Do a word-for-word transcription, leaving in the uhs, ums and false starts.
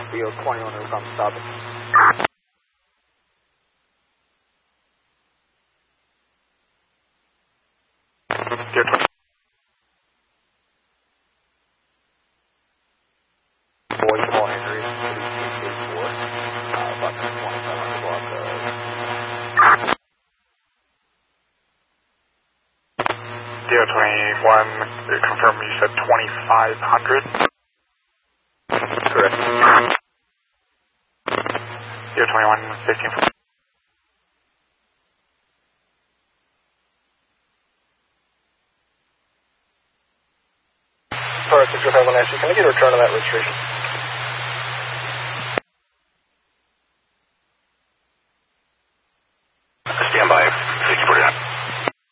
B O twenty-one, who's on stopping. Good. Boy, small injuries, city two eight four, uh, about twenty-five hundred block. D O twenty-one, confirm you said twenty-five hundred? Correct. D O twenty-one, fifteen. Sorry, six five one, can I get a return on that registration?